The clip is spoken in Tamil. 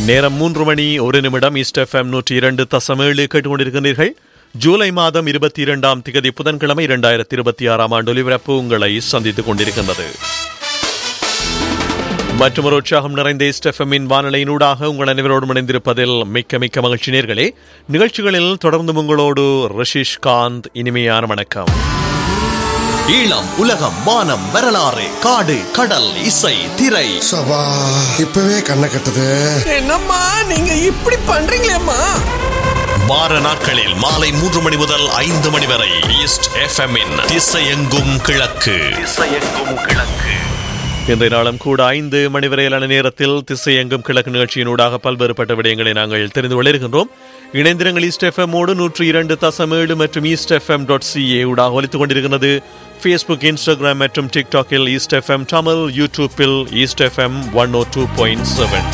நேரம் 3:01 ஈஸ்ட் FM 102.7 கேட்டுக்கொண்டிருக்கிறீர்கள். ஜூலை மாதம் 22ஆம் திகதி புதன்கிழமை 2026ஆம் ஆண்டு ஒலிபரப்பு உங்களை சந்தித்துக் கொண்டிருக்கின்றது. மற்றொரு உற்சாகம் நிறைந்த ஈஸ்ட் எஃப்எம்மின் வானொலியினூடாக உங்கள் அனைவரோடு இணைந்திருப்பதில் மிக்க மகிழ்ச்சி நேயர்களே. நிகழ்ச்சிகளில் தொடர்ந்து உங்களோடு ரிஷிஷ் காந்த். இனிமையான வணக்கம். ஈழம், உலகம், வானம், வரலாறு, காடு, கடல், இசை, திரை. சபா இப்பவே கண்ணை கட்டுது. என்னம்மா நீங்க இப்படி பண்றீங்களேம்மா? வார நாட்களில் மாலை 3 மணி முதல் 5 மணி வரை ஈஸ்ட் எஃப்எம்மின் திசையெங்கும் கிழக்கு. இன்றைய நாளும் கூட 5 மணி வரையிலான நேரத்தில் திசையெங்கும் கிழக்கு நிகழ்ச்சியினூடாக பல்வேறுபட்ட விடயங்களை நாங்கள் தெரிந்து கொள்ளிருக்கின்றோம். இணைந்திரங்கள் ஈஸ்ட் எஃப்எம்மோடு 102.7 மற்றும் eastfm.ca ஊடாக ஒலித்துக் கொண்டிருக்கிறது. Facebook, Instagram மற்றும் TikTokல் ஈஸ்ட் எஃப்எம் தமிழ், யூடியூப்பில் ஈஸ்ட் எஃப்எம் 102.7.